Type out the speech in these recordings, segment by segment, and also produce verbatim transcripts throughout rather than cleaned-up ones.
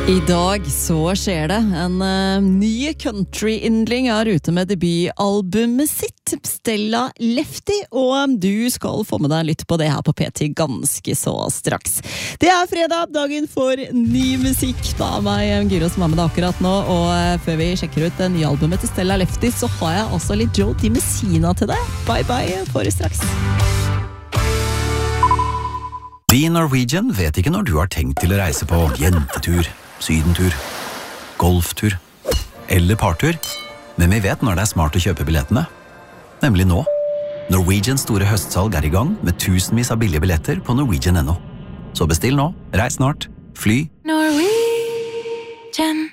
I dag så skjer det. En uh, ny country-yndling er ute med debutalbumet sitt, Stella Lefty, og du skal få med deg litt på det her på P T ganske så straks. Det er fredag, dagen for ny musikk. Da er meg Gyro som er med deg akkurat nå, og uh, før vi sjekker ut det nye albumet til Stella Lefty, så har jeg også litt Joe DiMessina til deg. Bye bye, for straks. Vi i Norwegian vet ikke når du har tenkt til å reise på jentetur, sydentur, golftur eller partur, men vi vet når det er smart å kjøpe billettene. Nemlig nå. Norwegians store høstsalg er i gang med tusenvis av billige billetter på norwegian punktum no. Så bestill nå, reis snart, fly. Norwegian.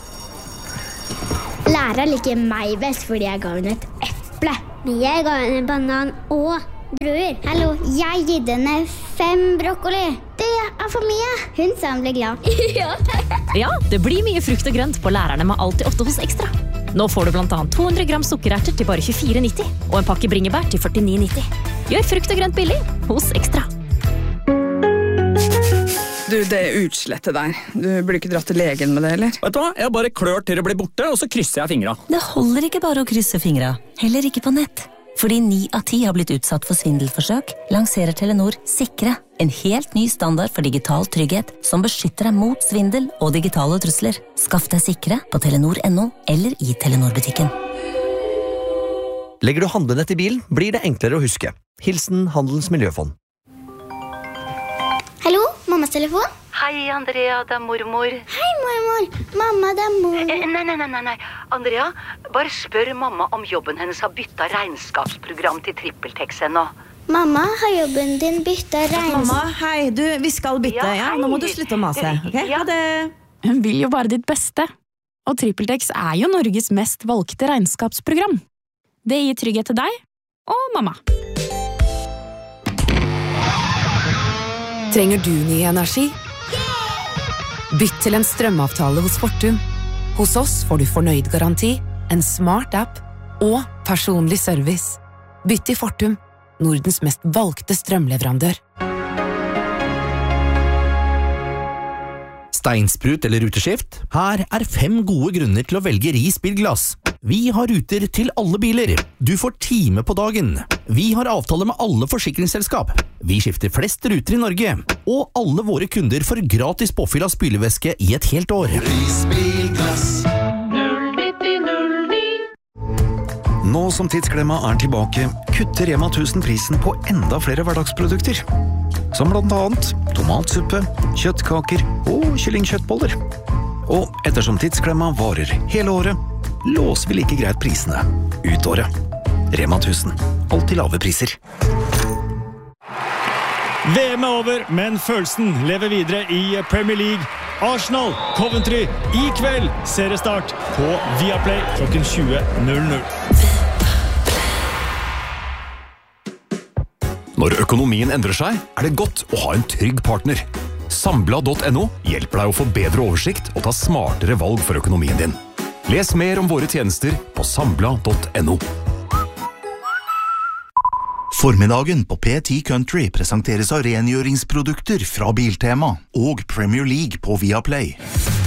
Læreren liker meg best fordi jeg ga henne et eple. Men jeg ga henne en banan og brød. Hallo, jeg gitt henne fem brokkoli. Det er for mye. Hun sa hun ble glad. Ja. Ja, det blir mye frukt og grønt på lærerne med alltid åtte hos Ekstra. Nå får du blant annet to hundre gram sukkererter til bare tjuefire nitti og en pakke bringebær til førtini nitti. Gjør frukt og grønt billig hos Ekstra. Du, det er utslettet der. Du burde ikke dratt til legen med det, eller? Vet du hva? Jeg bare klør til det blir borte, og så krysser jeg fingra. Det holder ikke bare å krysse fingra. Heller ikke på nett. Fordi ni av ti har blitt utsatt for svindelforsøk, lanserer Telenor Sikre, en helt ny standard for digital trygghet som beskytter deg mot svindel og digitale trusler. Skaff deg Sikre på telenor punktum no eller i Telenor-butikken. Legger du handlenett i bilen, blir det enklere å huske. Hilsen Handelens Miljøfond. Hallo, mammas telefon? Hei, Andrea, det er mormor. Hei, mormor. Mamma, det er mormor. Eh, nei, nei, nei, nei. Andrea, bare spør mamma om jobben hennes har byttet regnskapsprogram til TrippelTex ennå. Mamma, har jobben din byttet regnskap? Mamma, hei, du, vi skal bytte, ja. Nå må du slutte å mase, ok? Ja, det... Hun vil jo bare ditt beste. Og TrippelTex er jo Norges mest valgte regnskapsprogram. Det gir trygghet til deg og mamma. Trenger du ny energi? Bytt til en strømavtale hos Fortum. Hos oss får du fornøyd garanti, en smart app og personlig service. Bytt til Fortum, Nordens mest valgte strømleverandør. Steinsprut eller ruteskift? Her er fem gode grunner til å velge Ris bilglass. Vi har ruter til alle biler. Du får time på dagen. Vi har avtale med alle forsikringsselskap. Vi skifter flest ruter i Norge. Og alle våre kunder får gratis påfyll av spylevæske i et helt år. Ris bilglass. Nå som Tidsklemma er tilbake, kutter Rema tusen prisen på enda flere hverdagsprodukter. Som blant annet tomatsuppe, kjøttkaker og kyllingkjøttboller. Og ettersom Tidsklemma varer hele året, låser vi like greit prisene ut året. Rema tusen. Alltid lave priser. V M er over, men følelsen lever videre i Premier League. Arsenal, Coventry, i kveld seriestart på Viaplay klokken tjue null null. Når økonomien endrer seg, er det godt å ha en trygg partner. Sambla punktum no hjelper deg å få bedre oversikt og ta smartere valg for økonomien din. Les mer om våre tjenester på sambla punktum no. Formiddagen på P ti Country presenteres av rengjøringsprodukter fra Biltema og Premier League på Viaplay.